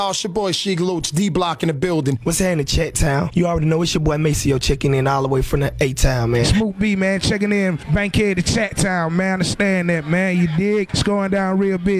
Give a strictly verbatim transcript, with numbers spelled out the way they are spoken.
Oh, it's your boy Sheik Looch, D-Block in the building. What's happening, Chat Town? You already know it's your boy Maceo checking in all the way from the A-Town, man. Smoot B, man, checking in Bankhead to Chat Town, man. Understand that, man. You dig? It's going down real big.